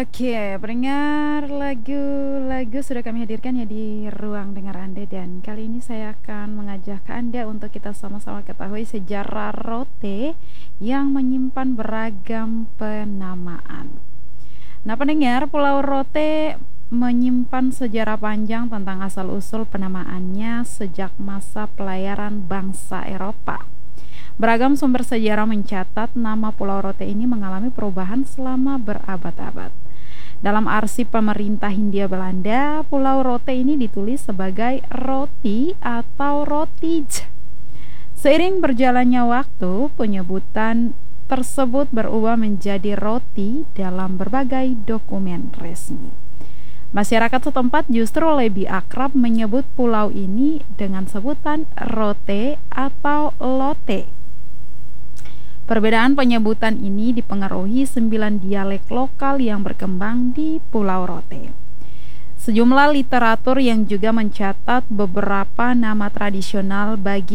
Oke, pendengar lagu-lagu sudah kami hadirkan ya di ruang dengar Anda, dan kali ini saya akan mengajak Anda untuk kita sama-sama ketahui sejarah rote yang menyimpan beragam penamaan. Nah, pendengar, Pulau Rote menyimpan sejarah panjang tentang asal-usul penamaannya sejak masa pelayaran bangsa Eropa. Beragam sumber sejarah mencatat nama Pulau Rote ini mengalami perubahan selama berabad-abad. Dalam arsip pemerintah Hindia Belanda, Pulau Rote ini ditulis sebagai Roti atau Rotij. Seiring berjalannya waktu, penyebutan tersebut berubah menjadi Roti dalam berbagai dokumen resmi. Masyarakat setempat justru lebih akrab menyebut pulau ini dengan sebutan Rote atau Lote. Perbedaan penyebutan ini dipengaruhi 9 dialek lokal yang berkembang di Pulau Rote. Sejumlah literatur yang juga mencatat beberapa nama tradisional bagi